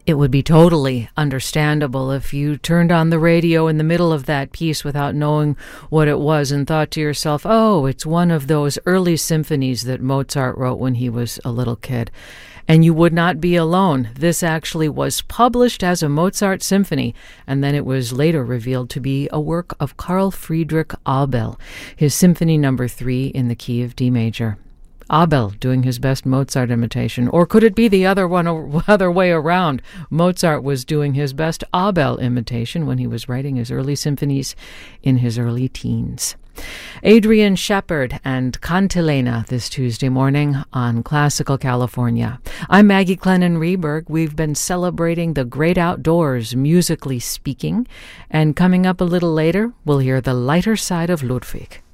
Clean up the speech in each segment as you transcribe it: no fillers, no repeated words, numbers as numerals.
It would be totally understandable if you turned on the radio in the middle of that piece without knowing what it was and thought to yourself, oh, it's one of those early symphonies that Mozart wrote when he was a little kid. And you would not be alone. This actually was published as a Mozart symphony, and then it was later revealed to be a work of Carl Friedrich Abel, his Symphony No. 3 in the key of D major. Abel doing his best Mozart imitation, or could it be the other way around? Mozart was doing his best Abel imitation when he was writing his early symphonies in his early teens. Adrian Shepard and Cantilena this Tuesday morning on Classical California. I'm Maggie Clennon-Reberg. We've been celebrating the great outdoors, musically speaking, and coming up a little later, we'll hear the lighter side of Ludwig.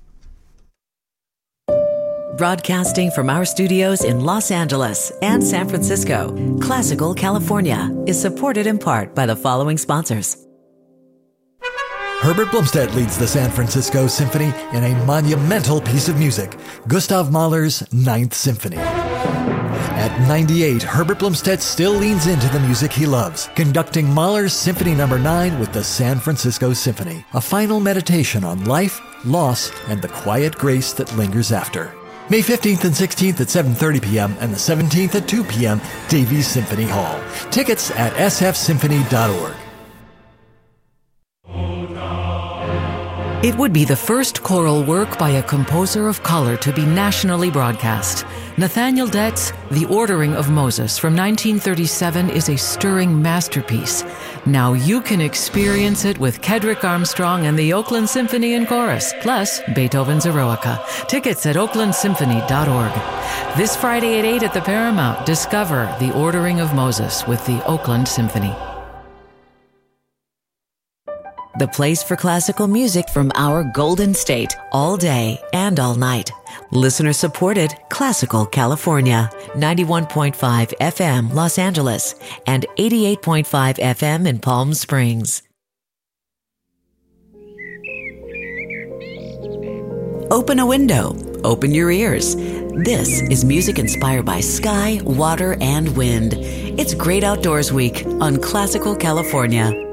Broadcasting from our studios in Los Angeles and San Francisco, Classical California is supported in part by the following sponsors. Herbert Blomstedt leads the San Francisco Symphony in a monumental piece of music, Gustav Mahler's Ninth Symphony. At 98, Herbert Blomstedt still leans into the music he loves, conducting Mahler's Symphony No. 9 with the San Francisco Symphony, a final meditation on life, loss, and the quiet grace that lingers after. May 15th and 16th at 7:30 p.m. and the 17th at 2 p.m. Davies Symphony Hall. Tickets at sfsymphony.org. It would be the first choral work by a composer of color to be nationally broadcast. Nathaniel Dett's The Ordering of Moses from 1937 is a stirring masterpiece. Now you can experience it with Kedrick Armstrong and the Oakland Symphony and Chorus, plus Beethoven's Eroica. Tickets at oaklandsymphony.org. This Friday at 8 at the Paramount, discover The Ordering of Moses with the Oakland Symphony. The place for classical music from our Golden State, all day and all night. Listener supported Classical California, 91.5 FM Los Angeles and 88.5 FM in Palm Springs. Open a window, open your ears. This is music inspired by sky, water, and wind. It's Great Outdoors Week on Classical California.